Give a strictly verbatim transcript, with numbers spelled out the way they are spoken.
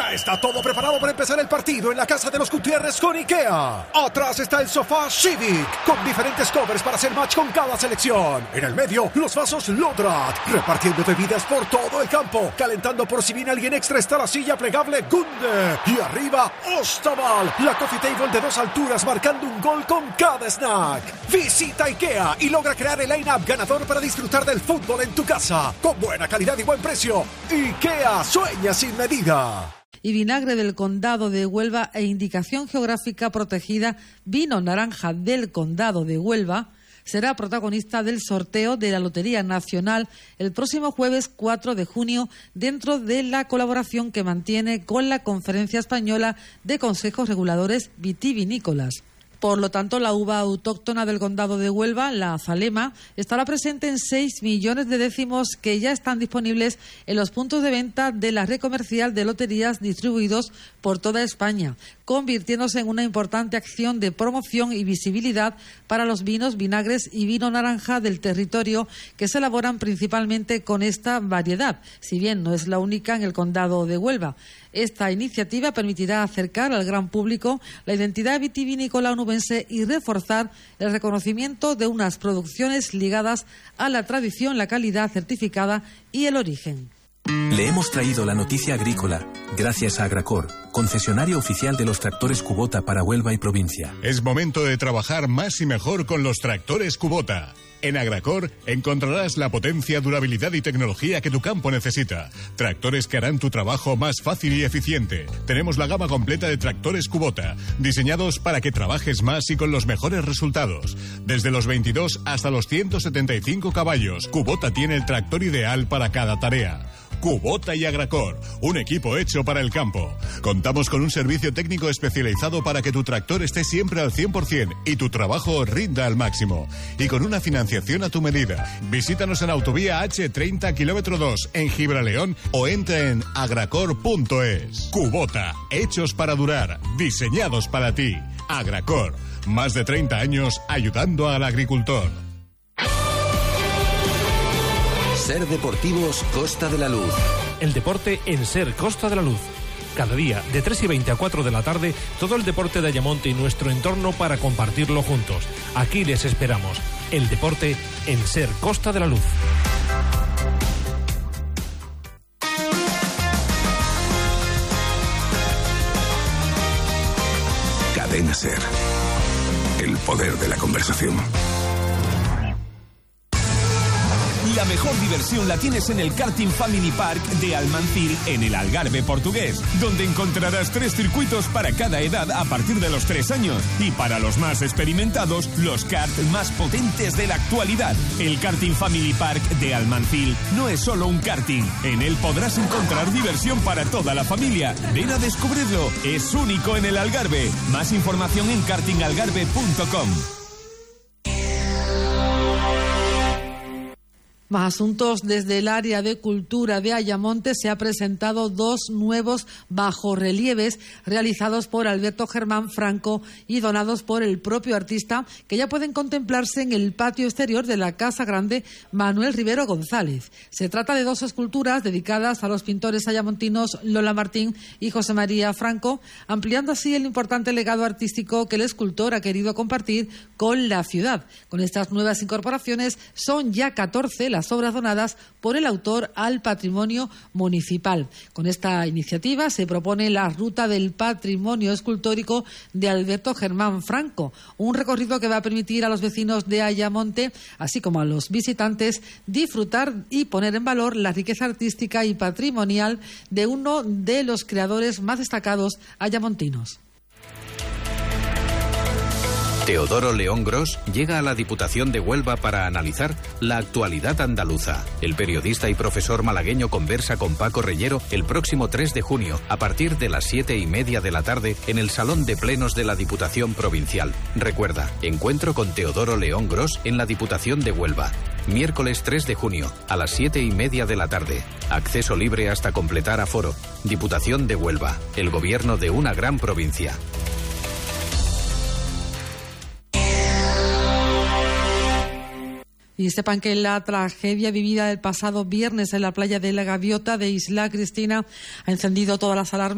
Ya está todo preparado para empezar el partido en la casa de los Gutiérrez con IKEA. Atrás está el sofá Civic, con diferentes covers para hacer match con cada selección. En el medio, los vasos Lodrat, repartiendo bebidas por todo el campo. Calentando por si viene alguien extra está la silla plegable Gunde. Y arriba, Ostaval, la coffee table de dos alturas marcando un gol con cada snack. Visita IKEA y logra crear el line-up ganador para disfrutar del fútbol en tu casa. Con buena calidad y buen precio. IKEA, sueña sin medida. Y vinagre del Condado de Huelva e indicación geográfica protegida vino naranja del Condado de Huelva será protagonista del sorteo de la Lotería Nacional el próximo jueves cuatro de junio dentro de la colaboración que mantiene con la Conferencia Española de Consejos Reguladores Vitivinícolas. Por lo tanto, la uva autóctona del Condado de Huelva, la azalema, estará presente en seis millones de décimos que ya están disponibles en los puntos de venta de la red comercial de loterías distribuidos por toda España, convirtiéndose en una importante acción de promoción y visibilidad para los vinos, vinagres y vino naranja del territorio que se elaboran principalmente con esta variedad, si bien no es la única en el Condado de Huelva. Esta iniciativa permitirá acercar al gran público la identidad vitivinícola onubense y reforzar el reconocimiento de unas producciones ligadas a la tradición, la calidad certificada y el origen. Le hemos traído la noticia agrícola, gracias a Agracor, concesionario oficial de los tractores Kubota para Huelva y provincia. Es momento de trabajar más y mejor con los tractores Kubota. En Agracor encontrarás la potencia, durabilidad y tecnología que tu campo necesita. Tractores que harán tu trabajo más fácil y eficiente. Tenemos la gama completa de tractores Kubota, diseñados para que trabajes más y con los mejores resultados. Desde los veintidós hasta los ciento setenta y cinco caballos, Kubota tiene el tractor ideal para cada tarea. Kubota y Agracor, un equipo hecho para el campo. Contamos con un servicio técnico especializado para que tu tractor esté siempre al cien por ciento y tu trabajo rinda al máximo. Y con una financiación a tu medida. Visítanos en Autovía H treinta, kilómetro dos, en Gibraleón o entra en agracor punto es. Kubota, hechos para durar, diseñados para ti. Agracor, más de treinta años ayudando al agricultor. Ser Deportivos Costa de la Luz. El deporte en Ser Costa de la Luz. Cada día, de tres y veinte a cuatro de la tarde, todo el deporte de Ayamonte y nuestro entorno para compartirlo juntos. Aquí les esperamos. El deporte en Ser Costa de la Luz. Cadena Ser. El poder de la conversación. La mejor diversión la tienes en el Karting Family Park de Almancil, en el Algarve portugués, donde encontrarás tres circuitos para cada edad a partir de los tres años y para los más experimentados, los karts más potentes de la actualidad. El Karting Family Park de Almancil no es solo un karting, en él podrás encontrar diversión para toda la familia. Ven a descubrirlo, es único en el Algarve. Más información en karting algarve punto com. Más asuntos. Desde el área de cultura de Ayamonte se ha presentado dos nuevos bajorrelieves realizados por Alberto Germán Franco y donados por el propio artista, que ya pueden contemplarse en el patio exterior de la Casa Grande Manuel Rivero González. Se trata de dos esculturas dedicadas a los pintores ayamontinos Lola Martín y José María Franco, ampliando así el importante legado artístico que el escultor ha querido compartir con la ciudad. Con estas nuevas incorporaciones son ya catorce las obras donadas por el autor al patrimonio municipal. Con esta iniciativa se propone la ruta del patrimonio escultórico de Alberto Germán Franco, un recorrido que va a permitir a los vecinos de Ayamonte, así como a los visitantes, disfrutar y poner en valor la riqueza artística y patrimonial de uno de los creadores más destacados ayamontinos. Teodoro León Gros llega a la Diputación de Huelva para analizar la actualidad andaluza. El periodista y profesor malagueño conversa con Paco Reyero el próximo tres de junio a partir de las siete y media de la tarde en el Salón de Plenos de la Diputación Provincial. Recuerda, encuentro con Teodoro León Gros en la Diputación de Huelva. Miércoles tres de junio a las siete y media de la tarde. Acceso libre hasta completar aforo. Diputación de Huelva, el gobierno de una gran provincia. Y sepan que la tragedia vivida el pasado viernes en la playa de la Gaviota de Isla Cristina ha encendido todas las alarmas.